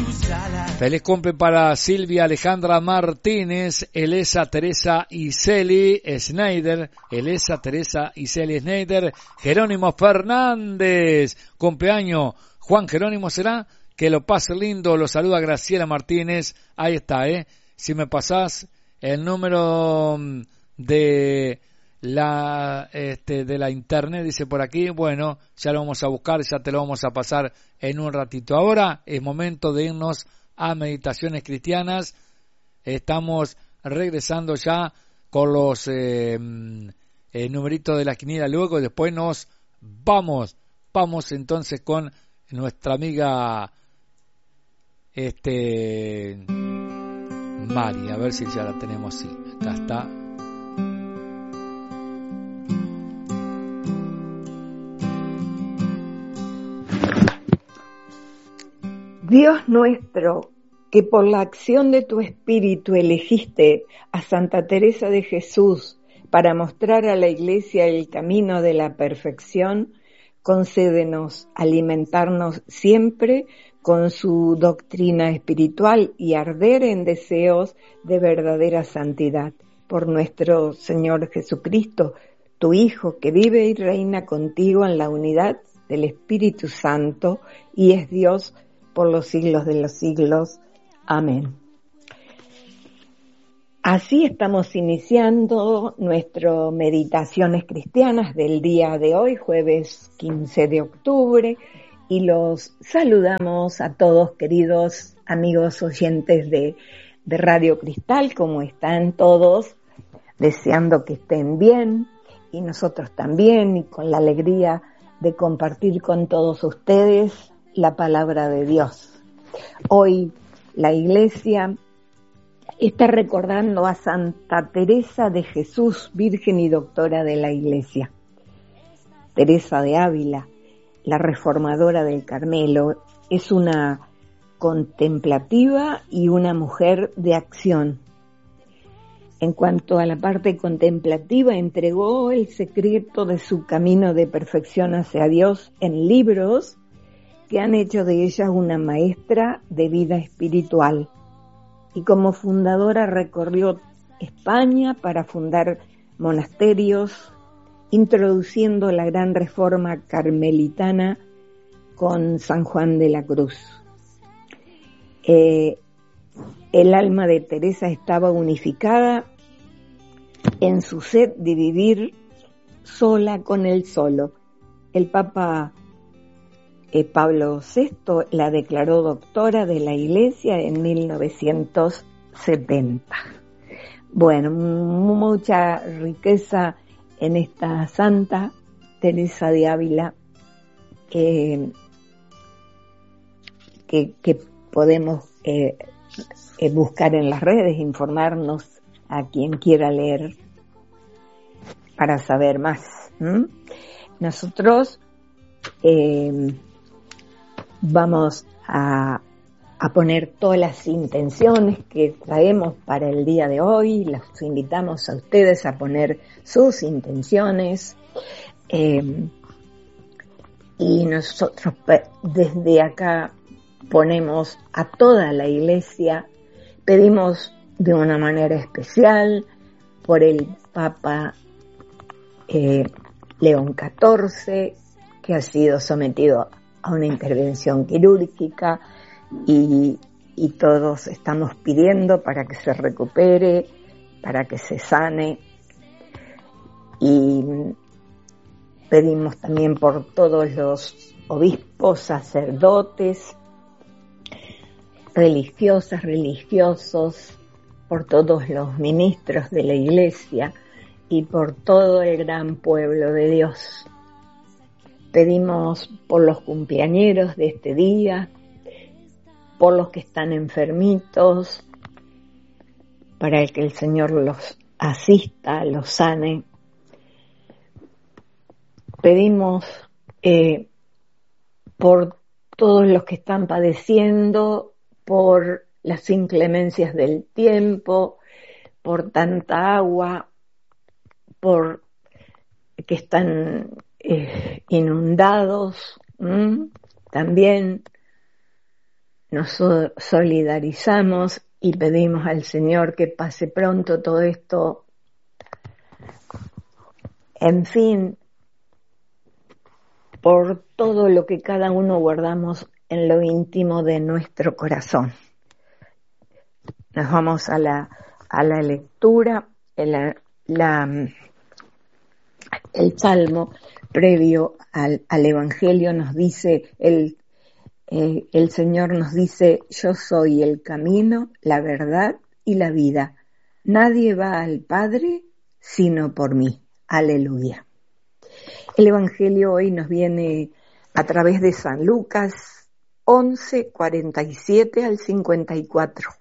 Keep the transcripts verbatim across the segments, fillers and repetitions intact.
Feliz cumple para Silvia Alejandra Martínez, Elesa Teresa Iseli Schneider, Elesa Teresa Iseli Schneider, Jerónimo Fernández, cumpleaños, Juan Jerónimo será, que lo pase lindo, lo saluda Graciela Martínez, ahí está, eh, si me pasás el número de la este de la internet, dice por aquí, bueno, ya lo vamos a buscar, ya te lo vamos a pasar en un ratito. Ahora es momento de irnos a Meditaciones Cristianas. Estamos regresando ya con los eh, eh, numeritos de la quiniela, luego después nos vamos, vamos entonces con nuestra amiga este Mari, a ver si ya la tenemos, sí, acá está. Dios nuestro, que por la acción de tu Espíritu elegiste a Santa Teresa de Jesús para mostrar a la Iglesia el camino de la perfección, concédenos alimentarnos siempre con su doctrina espiritual y arder en deseos de verdadera santidad. Por nuestro Señor Jesucristo, tu Hijo, que vive y reina contigo en la unidad del Espíritu Santo y es Dios por los siglos de los siglos. Amén. Así estamos iniciando nuestras meditaciones cristianas del día de hoy, jueves quince de octubre, y los saludamos a todos, queridos amigos oyentes de, de Radio Cristal, como están todos, deseando que estén bien, y nosotros también, y con la alegría de compartir con todos ustedes la palabra de Dios. Hoy la Iglesia está recordando a Santa Teresa de Jesús, Virgen y Doctora de la Iglesia. Teresa de Ávila, la reformadora del Carmelo, es una contemplativa y una mujer de acción. En cuanto a la parte contemplativa, entregó el secreto de su camino de perfección hacia Dios en libros que han hecho de ella una maestra de vida espiritual. Y como fundadora recorrió España para fundar monasterios, introduciendo la gran reforma carmelitana con San Juan de la Cruz. Eh, el alma de Teresa estaba unificada en su sed de vivir sola con el solo. El Papa Eh, Pablo sexto la declaró doctora de la Iglesia en mil novecientos setenta. Bueno, m- mucha riqueza en esta santa Teresa de Ávila eh, que, que podemos eh, eh, buscar en las redes, informarnos a quien quiera leer para saber más. ¿Mm? Nosotros eh, Vamos a, a poner todas las intenciones que traemos para el día de hoy. Los invitamos a ustedes a poner sus intenciones. Eh, y nosotros desde acá ponemos a toda la Iglesia, pedimos de una manera especial por el Papa eh, León catorce, que ha sido sometido a una intervención quirúrgica y, y todos estamos pidiendo para que se recupere, para que se sane, y pedimos también por todos los obispos, sacerdotes, religiosas, religiosos, por todos los ministros de la Iglesia y por todo el gran pueblo de Dios. Pedimos por los cumpleañeros de este día, por los que están enfermitos, para que el Señor los asista, los sane. Pedimos eh, por todos los que están padeciendo, por las inclemencias del tiempo, por tanta agua, por que están eh, inundados, ¿m? También nos solidarizamos y pedimos al Señor que pase pronto todo esto. En fin, por todo lo que cada uno guardamos en lo íntimo de nuestro corazón. Nos vamos a la, a la lectura, la, la, el Salmo previo al, al Evangelio nos dice, el, eh, el Señor nos dice, yo soy el camino, la verdad y la vida. Nadie va al Padre sino por mí. Aleluya. El Evangelio hoy nos viene a través de San Lucas once, cuarenta y siete al cincuenta y cuatro.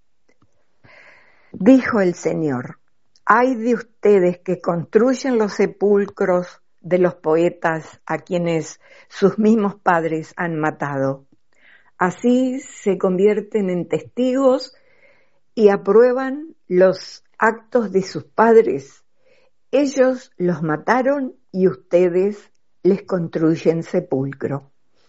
Dijo el Señor, ay de ustedes que construyen los sepulcros de los poetas a quienes sus mismos padres han matado. Así se convierten en testigos y aprueban los actos de sus padres. Ellos los mataron y ustedes les construyen sepulcro.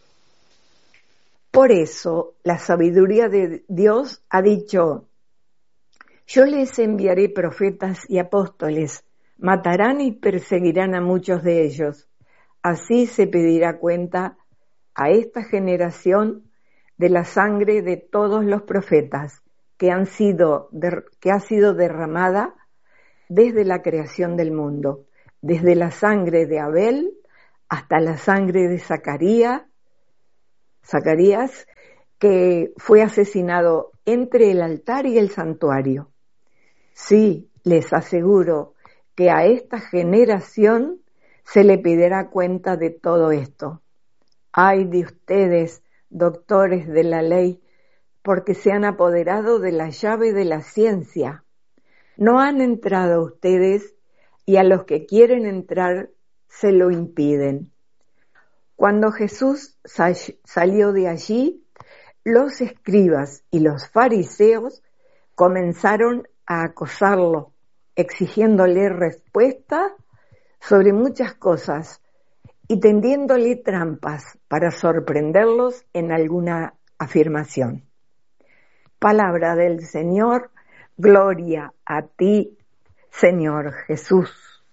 Por eso la sabiduría de Dios ha dicho, yo les enviaré profetas y apóstoles, matarán y perseguirán a muchos de ellos. Así se pedirá cuenta a esta generación de la sangre de todos los profetas que han sido, que ha sido derramada desde la creación del mundo, desde la sangre de Abel hasta la sangre de Zacarías, Zacarías, que fue asesinado entre el altar y el santuario. Sí, les aseguro que a esta generación se le pedirá cuenta de todo esto. Ay de ustedes, doctores de la ley, porque se han apoderado de la llave de la ciencia. No han entrado ustedes y a los que quieren entrar se lo impiden. Cuando Jesús salió de allí, los escribas y los fariseos comenzaron a acosarlo, exigiéndole respuesta sobre muchas cosas y tendiéndole trampas para sorprenderlos en alguna afirmación. Palabra del Señor. Gloria a ti, Señor Jesús.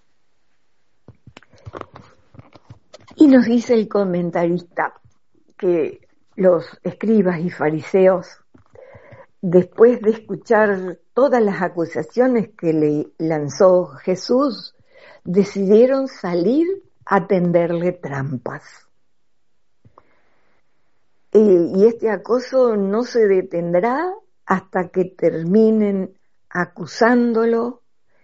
Y nos dice el comentarista que los escribas y fariseos, después de escuchar todas las acusaciones que le lanzó Jesús, decidieron salir a tenderle trampas. Y este acoso no se detendrá hasta que terminen acusándolo,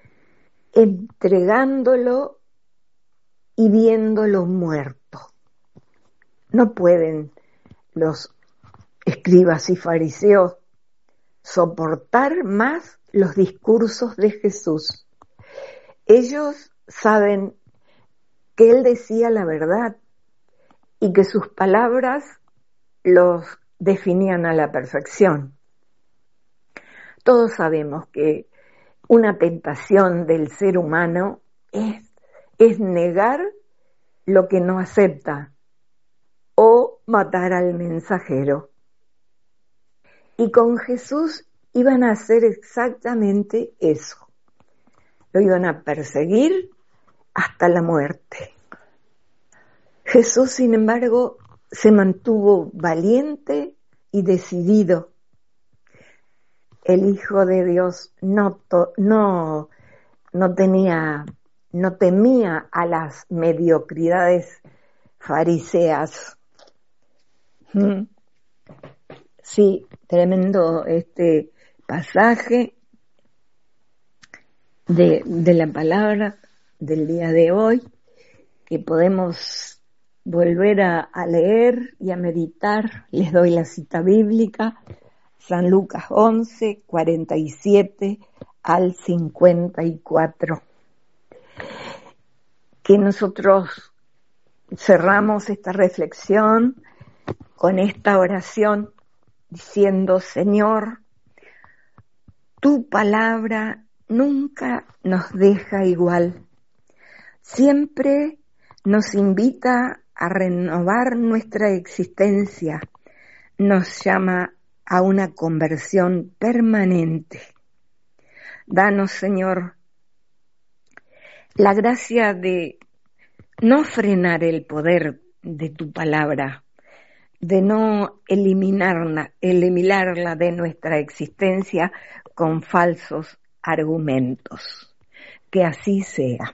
entregándolo y viéndolo muerto. No pueden los escribas y fariseos soportar más los discursos de Jesús. Ellos saben que Él decía la verdad y que sus palabras los definían a la perfección. Todos sabemos que una tentación del ser humano es, es negar lo que no acepta o matar al mensajero. Y con Jesús iban a hacer exactamente eso. Lo iban a perseguir hasta la muerte. Jesús, sin embargo, se mantuvo valiente y decidido. El Hijo de Dios no, to, no, no tenía, no temía a las mediocridades fariseas. ¿Mm? Sí, tremendo este pasaje de, de la palabra del día de hoy, que podemos volver a, a leer y a meditar. Les doy la cita bíblica, San Lucas once, cuarenta y siete al cincuenta y cuatro. Que nosotros cerramos esta reflexión con esta oración diciendo: Señor, tu palabra nunca nos deja igual. Siempre nos invita a renovar nuestra existencia. Nos llama a una conversión permanente. Danos, Señor, la gracia de no frenar el poder de tu palabra, de no eliminarla, eliminarla de nuestra existencia con falsos argumentos. Que así sea.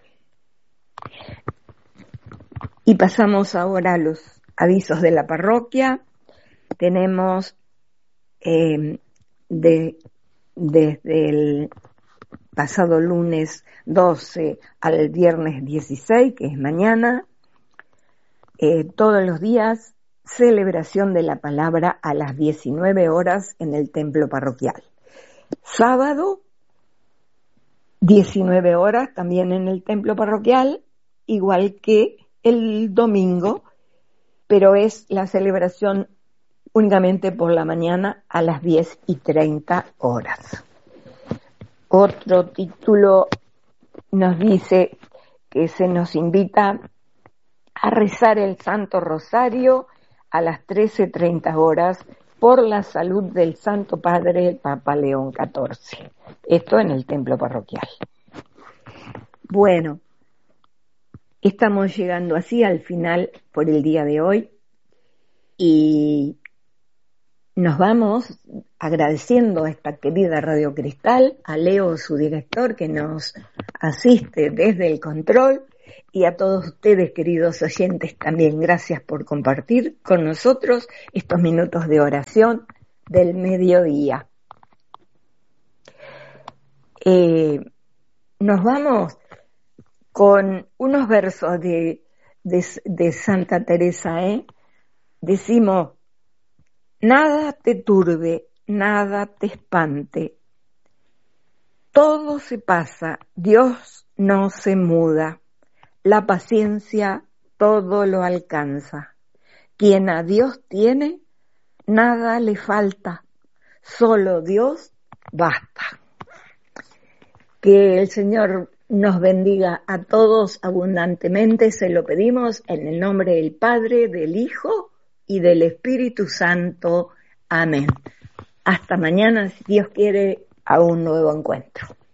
Y pasamos ahora a los avisos de la parroquia. Tenemos eh, de, desde el pasado lunes doce al viernes dieciséis, que es mañana, eh, todos los días, celebración de la palabra a las diecinueve horas en el templo parroquial. Sábado, diecinueve horas también en el templo parroquial, igual que el domingo, pero es la celebración únicamente por la mañana a las diez y treinta horas. Otro título nos dice que se nos invita a rezar el Santo Rosario a las trece treinta horas por la salud del Santo Padre el Papa León catorce. Esto en el templo parroquial. Bueno, estamos llegando así al final por el día de hoy y nos vamos agradeciendo a esta querida Radio Cristal, a Leo, su director, que nos asiste desde el control, y a todos ustedes, queridos oyentes, también gracias por compartir con nosotros estos minutos de oración del mediodía. Eh, nos vamos con unos versos de, de, de Santa Teresa, ¿eh? Decimos: nada te turbe, nada te espante. Todo se pasa, Dios no se muda. La paciencia todo lo alcanza. Quien a Dios tiene, nada le falta. Solo Dios basta. Que el Señor nos bendiga a todos abundantemente, se lo pedimos en el nombre del Padre, del Hijo y del Espíritu Santo. Amén. Hasta mañana, si Dios quiere, a un nuevo encuentro.